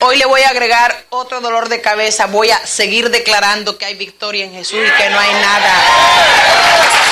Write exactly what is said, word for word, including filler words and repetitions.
hoy le voy a agregar otro dolor de cabeza. Voy a seguir declarando que hay victoria en Jesús y que no hay nada